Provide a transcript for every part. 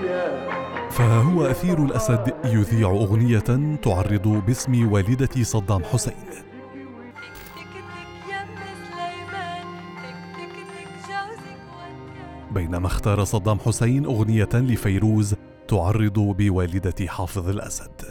فها هو أثير الأسد يذيع أغنية تعرض باسم والدة صدام حسين. بينما اختار صدام حسين أغنية لفيروز تعرض بوالدة حافظ الأسد.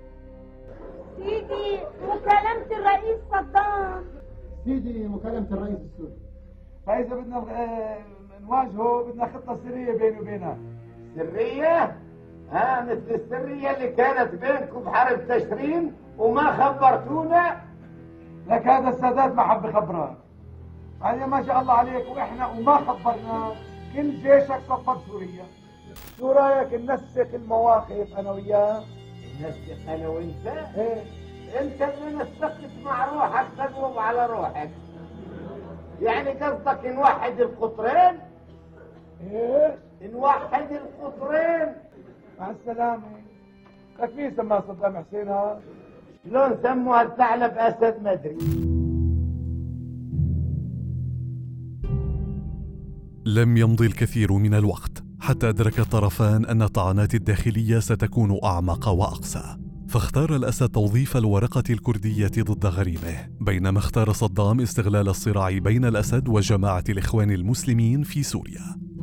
سيدي مكالمة الرئيس صدام. سيدي مكالمة الرئيس السوري. فإذا بدنا نواجهه بدنا خطة سرية بيني وبينها. سرية؟ مثل السرية اللي كانت بينكم بحرب تشرين وما خبرتونا؟ لك هذا السادات ما حب يخبرك. يعني ما شاء الله عليك واحنا وما خبرناك كل جيشك صفد سوريا. شو رايك ننسق المواقف انا وياه؟ ننسق انا وانت؟ ايه انت اللي نسقت مع روحك تقوم على روحك. يعني قصدك نوحد القطرين؟ ايه نوحد القطرين. مع السلامة. لك مين سماه صدام حسين هذا؟ شلون سموا الثعلب اسد ما ادري. لم يمضي الكثير من الوقت حتى أدرك الطرفان أن الطعنات الداخلية ستكون أعمق وأقسى، فاختار الأسد توظيف الورقة الكردية ضد غريمه، بينما اختار صدام استغلال الصراع بين الأسد وجماعة الإخوان المسلمين في سوريا.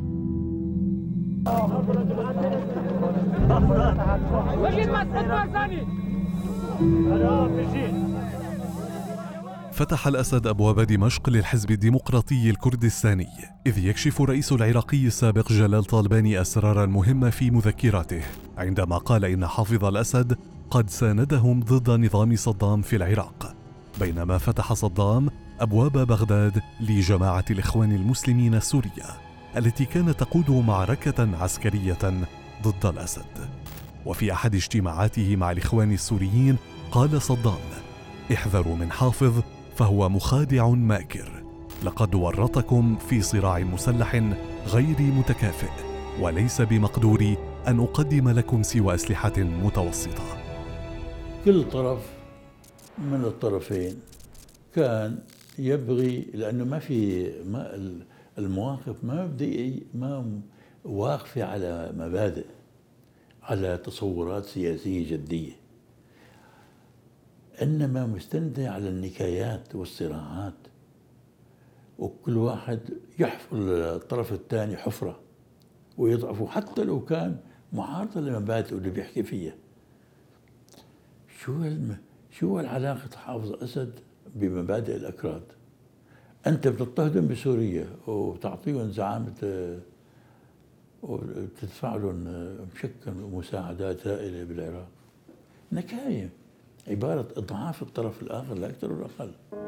فتح الأسد أبواب دمشق للحزب الديمقراطي الكردستاني، إذ يكشف الرئيس العراقي السابق جلال طالباني أسرارا مهمة في مذكراته عندما قال إن حافظ الأسد قد ساندهم ضد نظام صدام في العراق، بينما فتح صدام أبواب بغداد لجماعة الإخوان المسلمين السورية التي كانت تقود معركة عسكرية ضد الأسد. وفي أحد اجتماعاته مع الإخوان السوريين قال صدام: احذروا من حافظ فهو مخادع ماكر، لقد ورطكم في صراع مسلح غير متكافئ، وليس بمقدوري أن أقدم لكم سوى أسلحة متوسطة. كل طرف من الطرفين كان يبغي، لأنه المواقف ما واقفة على مبادئ، على تصورات سياسية جدية، إنما مستندة على النكايات والصراعات، وكل واحد يحفر الطرف الثاني حفرة ويضعفه حتى لو كان معارضة لمبادئه اللي بيحكي فيها. شو العلاقة حافظ أسد بمبادئ الأكراد؟ أنت بتضطهدهم بسوريا وبتعطيهم زعامة وبتدفع لهم بشكل مساعدات هائلة بالعراق. نكاية، عبارة إضعاف الطرف الآخر لا أكثر ولا أقل.